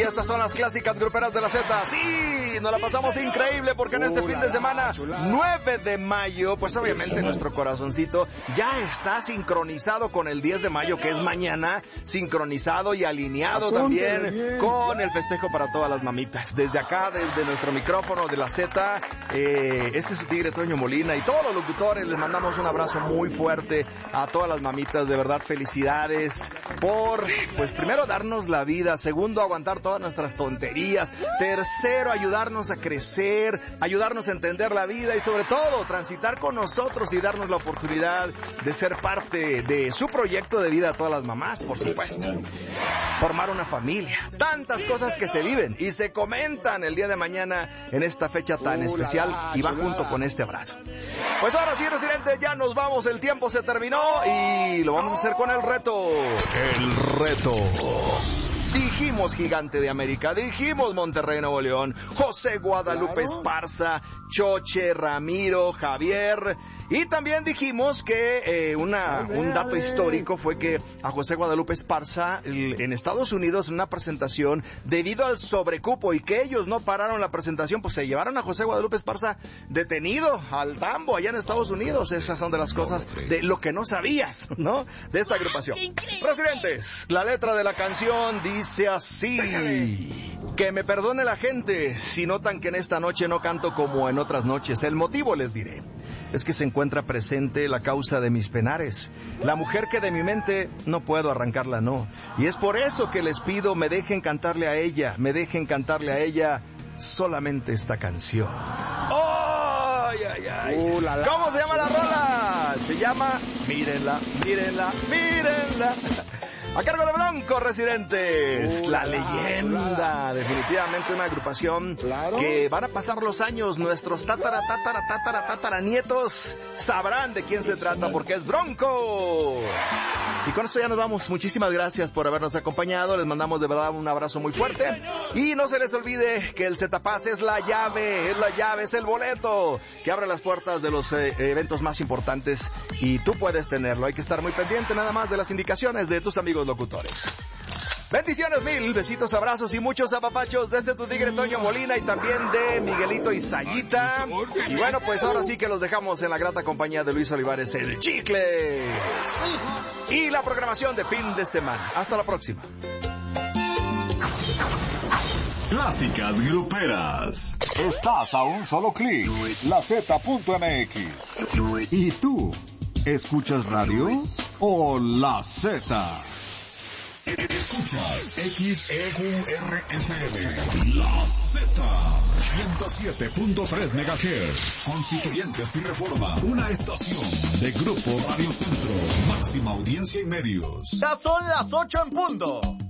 estas son las clásicas gruperas de la Z. Sí, nos la pasamos increíble porque en este fin de semana, 9 de mayo, pues obviamente nuestro corazoncito ya está sincronizado con el 10 de mayo, que es mañana, sincronizado y alineado también con el festejo para todas las mamitas. Desde acá, desde nuestro micrófono de la Z, este es su tigre Toño Molina y todos los locutores, les mandamos un abrazo muy fuerte a todas las mamitas. De verdad, felicidades por, pues primero, darnos la vida, segundo, aguantar todas nuestras tonterías, tercero, ayudarnos a crecer, ayudarnos a entender la vida y sobre todo transitar con nosotros y darnos la oportunidad de ser parte de su proyecto de vida a todas las mamás, por supuesto. Formar una familia, tantas cosas que se viven y se comentan el día de mañana en esta fecha tan especial y va junto con este abrazo. Pues ahora sí, residente, ya nos vamos, el tiempo se terminó y lo vamos a hacer con el reto. El reto. Dijimos Gigante de América, dijimos Monterrey, Nuevo León, José Guadalupe Esparza, Choche, Ramiro, Javier, y también dijimos que un dato histórico fue que a José Guadalupe Esparza en Estados Unidos en una presentación, debido al sobrecupo y que ellos no pararon la presentación, pues se llevaron a José Guadalupe Esparza detenido al tambo allá en Estados Unidos. Esas son de las cosas de lo que no sabías, ¿no? De esta agrupación. Residentes, la letra de la canción dice así: que me perdone la gente si notan que en esta noche no canto como en otras noches. El motivo les diré. Es que se encuentra presente la causa de mis penares, la mujer que de mi mente no puedo arrancarla, no. Y es por eso que les pido me dejen cantarle a ella, solamente esta canción. ¡Ay, ay, ay! ¿Cómo se llama la rola? Se llama Mírenla, mírenla, mírenla. A cargo de Bronco, residentes. La leyenda. Definitivamente una agrupación que van a pasar los años. Nuestros tataranietos sabrán de quién se trata porque es Bronco. Y con esto ya nos vamos. Muchísimas gracias por habernos acompañado. Les mandamos de verdad un abrazo muy fuerte. Y no se les olvide que el Z-Pass es la llave, es el boleto que abre las puertas de los eventos más importantes. Y tú puedes tenerlo. Hay que estar muy pendiente nada más de las indicaciones de tus amigos locutores. Bendiciones mil, besitos, abrazos y muchos apapachos desde tu tigre Toño Molina y también de Miguelito y Sayita. Y bueno, pues ahora sí que los dejamos en la grata compañía de Luis Olivares, el Chicle. Y la programación de fin de semana. Hasta la próxima. Clásicas gruperas. Estás a un solo clic. LaZ.mx. ¿Y tú? ¿Escuchas radio o La Z? Escuchas XEURFM, La Z, 107.3 MHz, Constituyentes y Reforma, una estación de Grupo Radio Centro, máxima audiencia y medios. Ya son las 8 en punto.